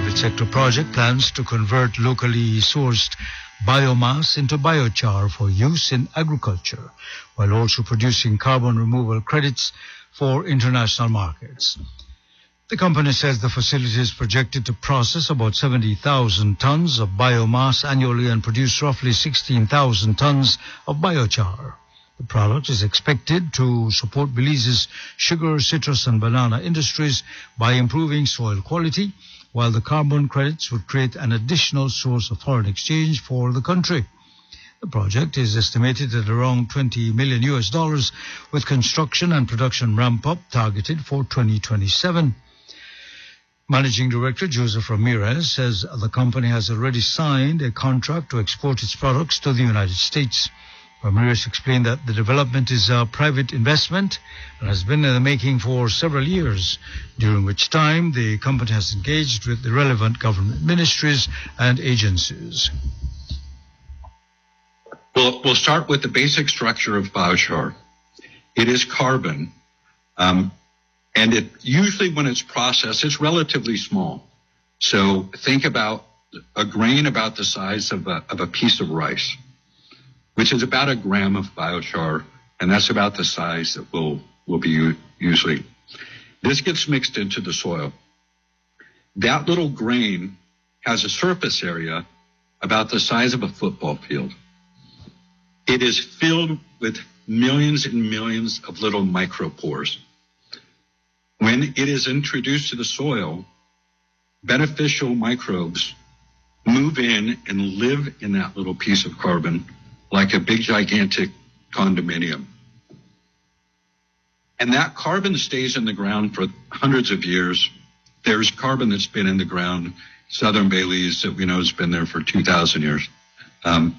private sector project plans to convert locally sourced biomass into biochar for use in agriculture, while also producing carbon removal credits for international markets. The company says the facility is projected to process about 70,000 tons of biomass annually and produce roughly 16,000 tons of biochar. The product is expected to support Belize's sugar, citrus, and banana industries by improving soil quality, while the carbon credits would create an additional source of foreign exchange for the country. The project is estimated at around $20 million, with construction and production ramp-up targeted for 2027. Managing Director Joseph Ramirez says the company has already signed a contract to export its products to the United States. Ramirez explained that the development is a private investment and has been in the making for several years, during which time the company has engaged with the relevant government ministries and agencies. We'll start with the basic structure of biochar. It is carbon, and it usually, when it's processed, it's relatively small. So think about a grain about the size of a piece of rice, which is about a gram of biochar, and that's about the size that will be usually. This gets mixed into the soil. That little grain has a surface area about the size of a football field. It is filled with millions and millions of little micropores. When it is introduced to the soil, beneficial microbes move in and live in that little piece of carbon like a big, gigantic condominium. And that carbon stays in the ground for hundreds of years. There's carbon that's been in the ground, Southern Baileys, that we know has been there for 2,000 years.